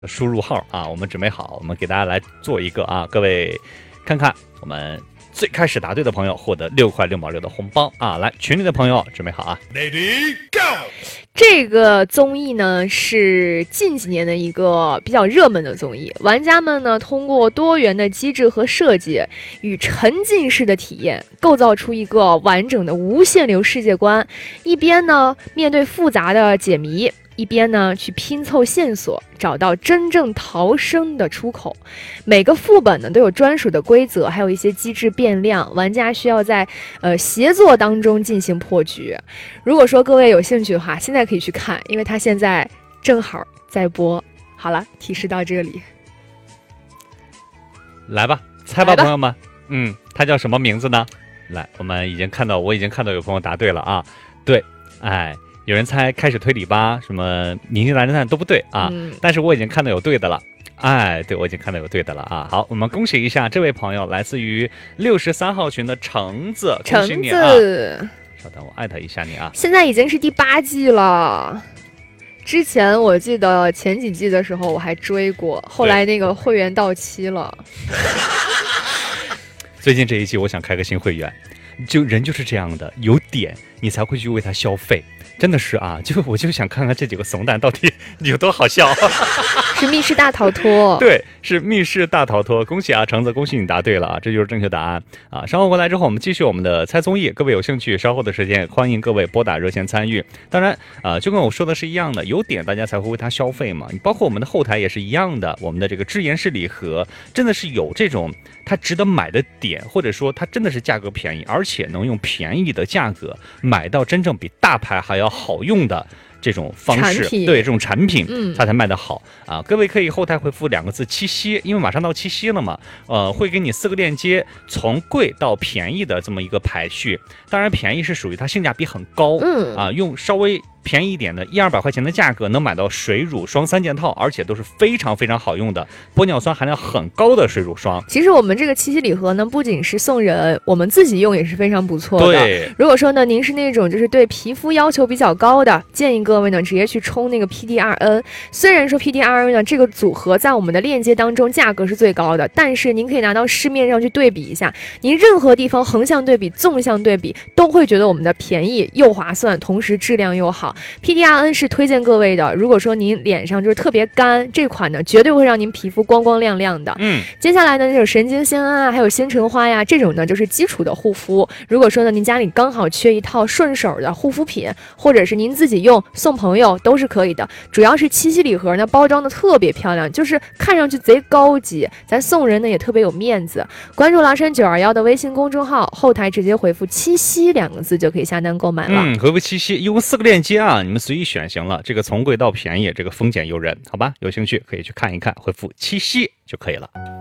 输入号啊，我们准备好，我们给大家来做一个啊，各位看看我们最开始答对的朋友获得6块6毛6的红包啊！来，群里的朋友准备好啊 ，Lady Go！ 这个综艺呢是近几年的一个比较热门的综艺，玩家们呢通过多元的机制和设计与沉浸式的体验，构造出一个完整的无限流世界观。一边呢面对复杂的解谜，一边呢去拼凑线索，找到真正逃生的出口。每个副本呢都有专属的规则，还有一些机制变量，玩家需要在协作当中进行破局。如果说各位有兴趣的话，现在可以去看，因为它现在正好在播。好了，提示到这里， 来吧，猜吧，朋友们。他叫什么名字呢？来，我已经看到有朋友答对了啊。对，哎。有人猜开始推理吧，什么宁静大侦探都不对啊，但是我已经看到有对的了，哎，对，我已经看到有对的了啊。好，我们恭喜一下这位朋友，来自于63号群的橙子，恭喜你啊！稍等，我艾特一下你啊。 现在已经是第8季了，之前我记得前几季的时候我还追过，后来那个会员到期了。 最近这一季我想开个新会员，人就是这样的，有点你才会去为他消费。真的是啊，我就想看看这几个怂蛋到底有多好笑。 是密室大逃脱。 对，是密室大逃脱。恭喜啊，橙子，恭喜你答对了啊，这就是正确答案啊。稍后回来之后，我们继续我们的猜综艺。各位有兴趣，稍后的时间欢迎各位拨打热线参与。当然就跟我说的是一样的，有点大家才会为它消费嘛。你包括我们的后台也是一样的，我们的这个智妍式礼盒真的是有这种它值得买的点，或者说它真的是价格便宜，而且能用便宜的价格买到真正比大牌还要好用的这种方式，对这种产品，它才卖得好啊！各位可以后台回复2个字七夕，因为马上到七夕了嘛，会给你4个链接，从贵到便宜的这么一个排序。当然，便宜是属于它性价比很高，用稍微便宜一点的100-200块钱的价格能买到水乳双3件套，而且都是非常非常好用的玻尿酸含量很高的水乳霜。 其实我们这个七夕礼盒呢，不仅是送人，我们自己用也是非常不错的。 对， 如果说呢您是那种就是对皮肤要求比较高的，建议各位呢直接去冲那个 PDRN。虽然说 PDRN 呢这个组合在我们的链接当中价格是最高的，但是您可以拿到市面上去对比一下，您任何地方横向对比、纵向对比，都会觉得我们的便宜又划算，同时质量又好。PDRN 是推荐各位的，如果说您脸上就是特别干，这款呢绝对会让您皮肤光光亮亮的。接下来呢，那种神经酰胺啊，还有鲜橙花呀，这种呢就是基础的护肤。如果说呢您家里刚好缺一套顺手的护肤品，或者是您自己用送朋友都是可以的。主要是七夕礼盒呢包装的特别漂亮，就是看上去贼高级，咱送人呢也特别有面子。关注崂山921的微信公众号，后台直接回复七夕2个字就可以下单购买了。 回复七夕，一共4个链接啊，你们随意选行了。这个从贵到便宜，这个丰俭由人，好吧？有兴趣可以去看一看，回复七夕就可以了。